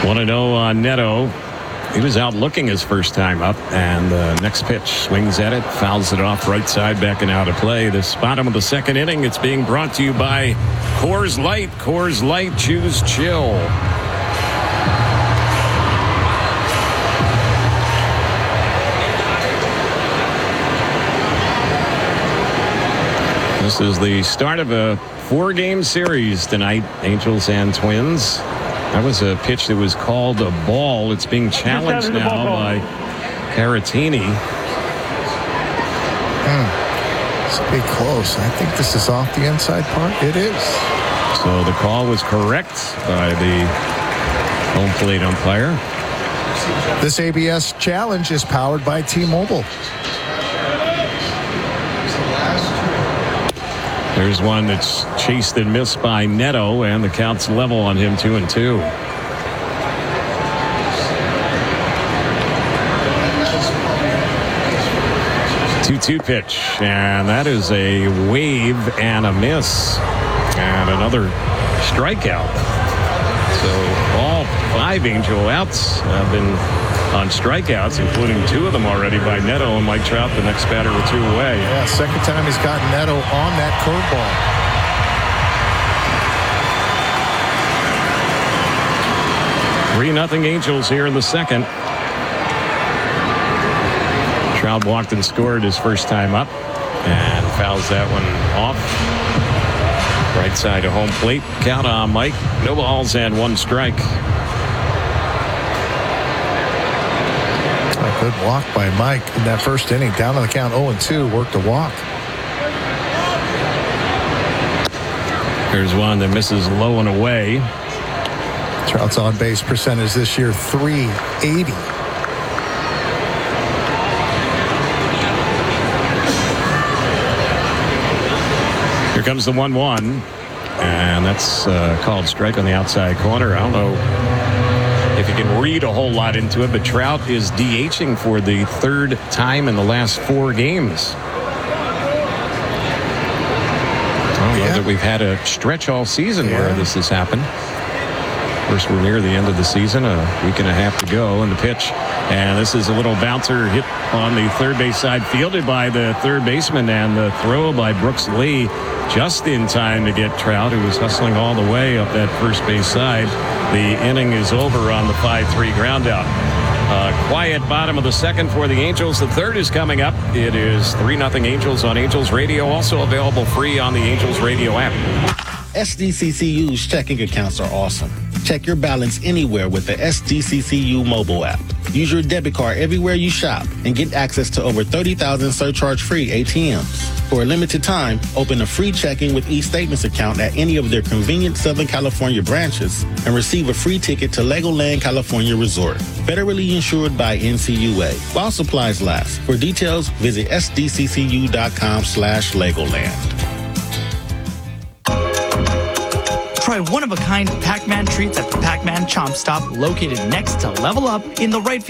1-0 on Neto. He was out looking his first time up, and the next pitch swings at it, fouls it off right side, back and out of play. This bottom of the second inning, it's being brought to you by Coors Light. Coors Light, choose chill. This is the start of a 4-game series tonight, Angels and Twins. That was a pitch that was called a ball. It's being challenged now by Caratini. It's a bit close. I think this is off the inside part. It is. So the call was correct by the home plate umpire. This ABS challenge is powered by T-Mobile. There's one that's chased and missed by Neto, and the count's level on him, 2-2. Two pitch, and that is a wave and a miss, and another strikeout. So all 5 Angel outs have been on strikeouts, including 2 of them already by Neto, and Mike Trout, the next batter, with 2 away. Yeah, second time he's got Neto on that curveball. 3-0 Angels here in the second. Trout walked and scored his first time up, and fouls that one off. Right side of home plate. Count on Mike. No balls and 1 strike. A good walk by Mike in that first inning. Down on the count, 0-2. Worked a walk. Here's one that misses low and away. Trout's on base percentage this year, .380. Here comes the 1-1, and that's called strike on the outside corner. I don't know if you can read a whole lot into it, but Trout is DHing for the 3rd time in the last 4 games. I don't know that we've had a stretch all season where this has happened. Of course, we're near the end of the season, a week and a half to go, and the pitch. And this is a little bouncer hit on the third base side, fielded by the third baseman, and the throw by Brooks Lee just in time to get Trout, who was hustling all the way up that first base side. The inning is over on the 5-3 ground out. Quiet bottom of the second for the Angels. The third is coming up. It is 3-0 Angels on Angels Radio, also available free on the Angels Radio app. SDCCU's checking accounts are awesome. Check your balance anywhere with the SDCCU mobile app. Use your debit card everywhere you shop and get access to over 30,000 surcharge-free ATMs. For a limited time, open a free checking with eStatements account at any of their convenient Southern California branches and receive a free ticket to Legoland California Resort. Federally insured by NCUA. While supplies last. For details, visit sdccu.com/Legoland. Try one-of-a-kind Pac-Man treats at the Pac-Man Chomp Stop, located next to Level Up in the right field.